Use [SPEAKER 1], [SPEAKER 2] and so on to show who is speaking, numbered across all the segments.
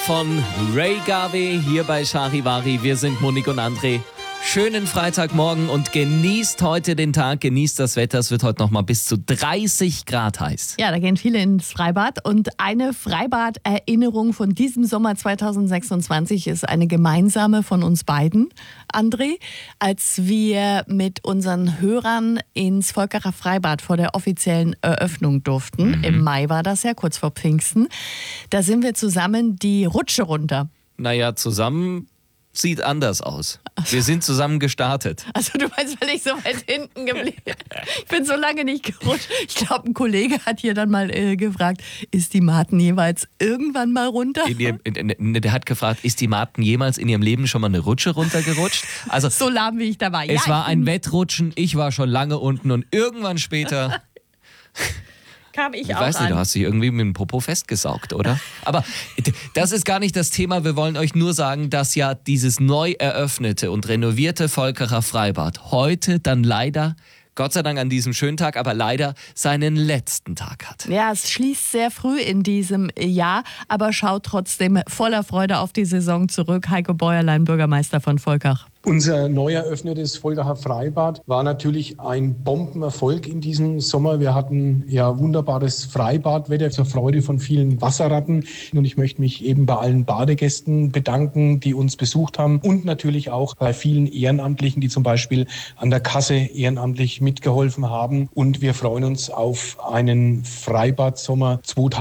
[SPEAKER 1] von Ray Garvey hier bei Charivari. Wir sind Monique und André. Schönen Freitagmorgen und genießt heute den Tag, genießt das Wetter. Es wird heute noch mal bis zu 30 Grad heiß.
[SPEAKER 2] Ja, da gehen viele ins Freibad und eine Freibad-Erinnerung von diesem Sommer 2026 ist eine gemeinsame von uns beiden, André. Als wir mit unseren Hörern ins Volkacher Freibad vor der offiziellen Eröffnung durften, im Mai war das ja, kurz vor Pfingsten, da sind wir zusammen die Rutsche runter.
[SPEAKER 1] Naja, zusammen sieht anders aus. Wir sind zusammen gestartet.
[SPEAKER 2] Also du meinst, weil ich so weit hinten geblieben bin. Ich bin so lange nicht gerutscht. Ich glaube, ein Kollege hat hier dann mal gefragt, ist die Martin jeweils irgendwann mal runter?
[SPEAKER 1] Der hat gefragt, ist die Martin jemals in ihrem Leben schon mal eine Rutsche runtergerutscht? Also,
[SPEAKER 2] so lahm wie ich da war.
[SPEAKER 1] Es war ein Wettrutschen, ich war schon lange unten und irgendwann später...
[SPEAKER 2] kam ich auch
[SPEAKER 1] weiß nicht,
[SPEAKER 2] an.
[SPEAKER 1] du hast dich irgendwie mit dem Popo festgesaugt, oder? Aber das ist gar nicht das Thema. Wir wollen euch nur sagen, dass ja dieses neu eröffnete und renovierte Volkacher Freibad heute dann leider, Gott sei Dank an diesem schönen Tag, aber leider seinen letzten Tag hat.
[SPEAKER 2] Ja, es schließt sehr früh in diesem Jahr, aber schaut trotzdem voller Freude auf die Saison zurück. Heiko Bäuerlein, Bürgermeister von Volkach.
[SPEAKER 3] Unser neu eröffnetes Volkacher Freibad war natürlich ein Bombenerfolg in diesem Sommer. Wir hatten ja wunderbares Freibadwetter zur Freude von vielen Wasserratten. Und ich möchte mich eben bei allen Badegästen bedanken, die uns besucht haben. Und natürlich auch bei vielen Ehrenamtlichen, die zum Beispiel an der Kasse ehrenamtlich mitgeholfen haben. Und wir freuen uns auf einen Freibad-Sommer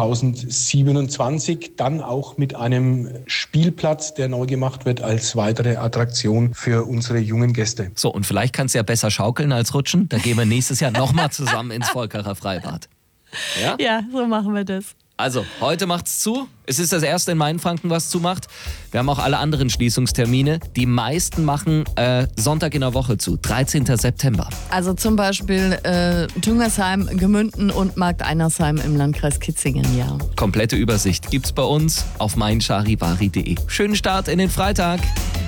[SPEAKER 3] 2027. Dann auch mit einem Spielplatz, der neu gemacht wird als weitere Attraktion für unsere jungen Gäste.
[SPEAKER 1] So, und vielleicht kannst du ja besser schaukeln als rutschen. Da gehen wir nächstes Jahr nochmal zusammen ins Volkacher Freibad. Ja?
[SPEAKER 2] Ja, so machen wir das.
[SPEAKER 1] Also, heute macht's zu. Es ist das erste in Mainfranken, was zumacht. Wir haben auch alle anderen Schließungstermine. Die meisten machen Sonntag in der Woche zu, 13. September.
[SPEAKER 2] Also zum Beispiel Tüngersheim, Gemünden und Markt Einersheim im Landkreis Kitzingen, ja.
[SPEAKER 1] Komplette Übersicht gibt's bei uns auf meincharivari.de. Schönen Start in den Freitag.